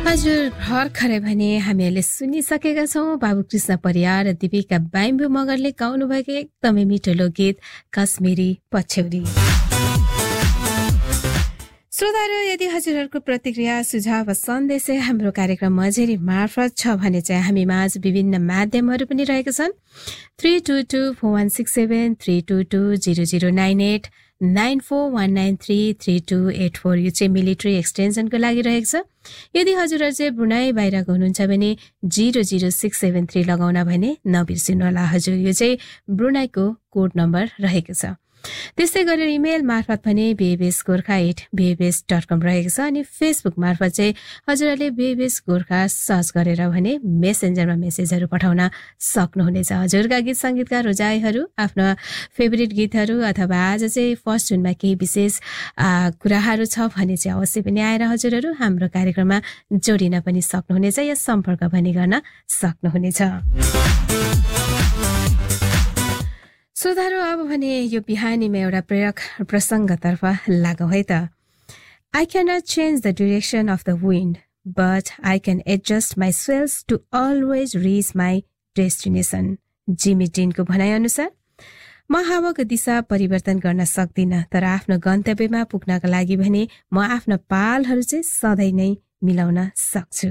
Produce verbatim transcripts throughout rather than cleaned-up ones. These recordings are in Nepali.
हजुर भर्खरै भने हामीहरूले सुनिसकेका छौँ बाबु कृष्ण परियार र दिपिका बाइम्बु मगरले गाउनु भएको एकदमै मिठो लोकगीत कश्मीरी पछ्यौरी। श्रोताहरू, यदि हजुरहरूको प्रतिक्रिया सुझाव वा सन्देश हाम्रो कार्यक्रम मझेरी मार्फत छ भने चाहिँ हामीमा आज विभिन्न माध्यमहरू पनि रहेका छन्। Three two two four one six seven three two two zero zero nine at nine four one nine three three two at four यो चाहिँ मिलिट्री एक्सटेन्सनको लागि रहेको छ। यदि हजुरहरू चाहिँ ब्रुनाई बाहिरको हुनुहुन्छ भने zero zero six seven three लगाउन भने नबिर्सिनु होला। हजुर, यो चाहिँ ब्रुनाईको कोड नम्बर रहेको छ। त्यस्तै गरेर इमेल मार्फत भने बिएबएस गोर्खा एट बिएबएस डट कम रहेको छ अनि फेसबुक मार्फत चाहिँ हजुरहरूले बिएबएस गोर्खा सर्च गरेर भने मेसेन्जरमा मेसेजहरू पठाउन सक्नुहुनेछ। हजुरका गीत सङ्गीतका रोजाइहरू, आफ्ना फेभरेट गीतहरू अथवा आज चाहिँ फर्स्ट जुनमा केही विशेष कुराहरू छ भने चाहिँ अवश्य पनि आएर हजुरहरू हाम्रो कार्यक्रममा जोडिन पनि सक्नुहुनेछ या सम्पर्क पनि गर्न सक्नुहुनेछ। श्रोताहरू, अब भने यो बिहानीमा एउटा प्रेरक प्रसङ्गतर्फ लागौँ है त। I can not change the direction of the wind but I can adjust my sales to always rich my destination. जिमी डिनको भनाइअनुसार म हावाको दिशा परिवर्तन गर्न सक्दिनँ, तर आफ्नो गन्तव्यमा पुग्नका लागि भने म आफ्ना पालहरू चाहिँ सधैँ नै मिलाउन सक्छु।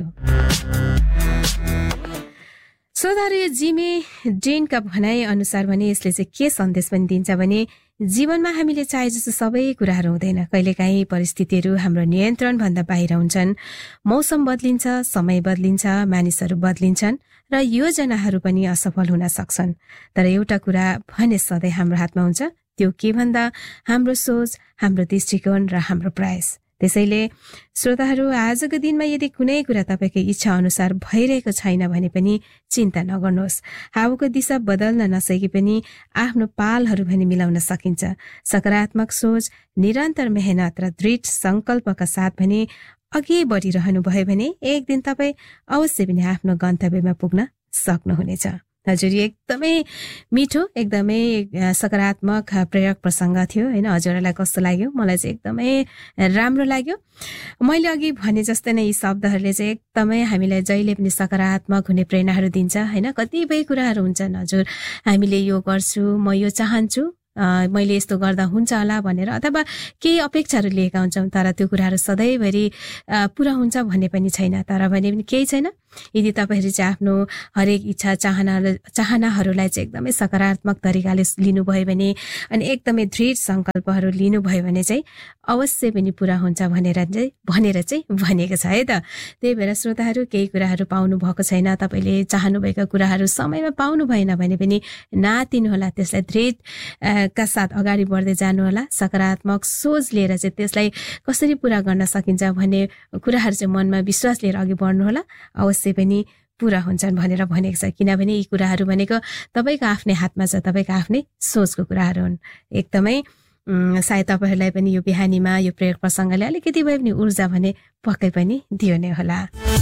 श्रोताहरू, यो जिमी डिनका भनाइ अनुसार भने यसले चाहिँ के सन्देश पनि दिन्छ भने जीवनमा हामीले चाहे जस्तो सबै कुराहरू हुँदैन। कहिलेकाहीँ परिस्थितिहरू हाम्रो नियन्त्रणभन्दा बाहिर हुन्छन्। मौसम बदलिन्छ, समय बदलिन्छ, मानिसहरू बदलिन्छन् र योजनाहरू पनि असफल हुन सक्छन्। तर एउटा कुरा भने सधैँ हाम्रो हातमा हुन्छ, त्यो के भन्दा हाम्रो सोच, हाम्रो दृष्टिकोण र हाम्रो प्रयास। त्यसैले श्रोताहरू, आजको दिनमा यदि कुनै कुरा तपाईँको इच्छा अनुसार भइरहेको छैन भने पनि चिन्ता नगर्नुहोस्। हावाको दिशा बदल्न नसके पनि आफ्नो पालहरू भने मिलाउन सकिन्छ। सकारात्मक सोच, निरन्तर मेहनत र दृढ सङ्कल्पका साथ भने अघि बढिरहनु भयो भने एक दिन तपाईँ अवश्य पनि आफ्नो गन्तव्यमा पुग्न सक्नुहुनेछ। हजुर, यो एकदमै मिठो, एकदमै सकारात्मक प्रेरक प्रसङ्ग थियो होइन। हजुरहरूलाई कस्तो लाग्यो? मलाई चाहिँ एकदमै राम्रो लाग्यो। मैले अघि भने जस्तै नै यी शब्दहरूले चाहिँ एकदमै हामीलाई जहिले पनि सकारात्मक हुने प्रेरणाहरू दिन्छ होइन। कतिपय कुराहरू हुन्छन्, हजुर हामीले यो गर्छु, म यो चाहन्छु, मैले यस्तो गर्दा हुन्छ होला भनेर अथवा केही अपेक्षाहरू लिएका हुन्छौँ, तर त्यो कुराहरू सधैँभरि पुरा हुन्छ भन्ने पनि छैन। तर भने पनि केही छैन, यदि तपाईँहरू चाहिँ आफ्नो हरेक इच्छा चाहना चाहनाहरूलाई चाहिँ एकदमै सकारात्मक तरिकाले लिनुभयो भने अनि एकदमै दृढ सङ्कल्पहरू लिनुभयो भने चाहिँ अवश्य पनि पुरा हुन्छ भनेर चाहिँ भनेर चाहिँ भनेको छ है त। त्यही भएर श्रोताहरू, केही कुराहरू पाउनु भएको छैन, तपाईँले चाहनुभएका कुराहरू समयमा पाउनु भएन भने पनि नातिनुहोला, त्यसलाई दृढ का साथ अगाडि बढ्दै जानुहोला। सकारात्मक सोच लिएर चाहिँ त्यसलाई कसरी पुरा गर्न सकिन्छ भन्ने कुराहरू चाहिँ मनमा विश्वास लिएर अघि बढ्नुहोला, अवश्य पनि पुरा हुन्छन् भनेर भनेको छ। किनभने यी कुराहरू भनेको तपाईँको आफ्नै हातमा छ, तपाईँको आफ्नै सोचको कुराहरू हुन्। एकदमै सायद तपाईँहरूलाई पनि यो बिहानीमा यो प्रेरक प्रसङ्गले अलिकति भए पनि ऊर्जा भने पक्कै पनि दियो नै होला।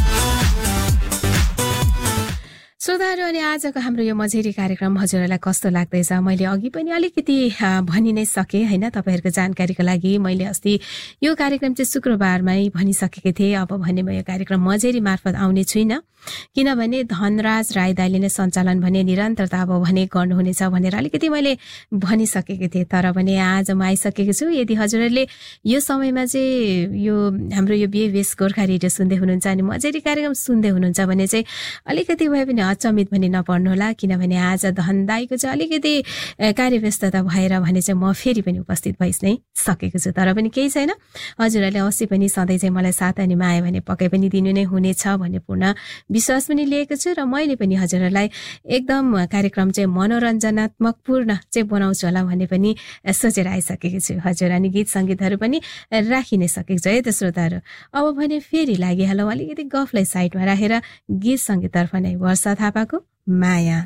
श्रोताहरू, अनि आजको हाम्रो यो मझेरी कार्यक्रम हजुरहरूलाई कस्तो लाग्दैछ? मैले अघि पनि अलिकति भनि नै सकेँ होइन। तपाईँहरूको जानकारीको लागि मैले अस्ति यो कार्यक्रम चाहिँ शुक्रबारमै भनिसकेको थिएँ। अब भने म यो कार्यक्रम मझेरी मार्फत आउने छुइनँ, किनभने धनराज राई दाइले नै सञ्चालन भने निरन्तरता अब भने गर्नुहुनेछ भनेर अलिकति मैले भनिसकेको थिएँ। तर भने आज म आइसकेको छु। यदि हजुरहरूले यो समयमा चाहिँ यो हाम्रो यो बिएबएस गोर्खा रेडियो सुन्दै हुनुहुन्छ अनि मझेरी कार्यक्रम सुन्दै हुनुहुन्छ भने चाहिँ अलिकति भए पनि अचम्मित पनि नपर्नुहोला, किनभने आज धनदाईको चाहिँ अलिकति कार्यव्यस्तता भएर भने चाहिँ म फेरि पनि उपस्थित भइस नै सकेको छु। तर पनि केही छैन, हजुरहरूले अवश्य पनि सधैँ चाहिँ मलाई साथ अनि माया भने पक्कै पनि दिनु नै हुनेछ भन्ने पूर्ण विश्वास पनि लिएको छु। र मैले पनि हजुरहरूलाई एकदम कार्यक्रम चाहिँ मनोरञ्जनात्मक पूर्ण चाहिँ बनाउँछु होला भन्ने पनि सोचेर आइसकेको छु। हजुर, अनि गीत सङ्गीतहरू पनि राखि नै सकेको छु है त श्रोताहरू। अब भने फेरि लागिहालौँ अलिकति गफलाई साइडमा राखेर गीत सङ्गीततर्फ नै। वर्षा थापाको माया।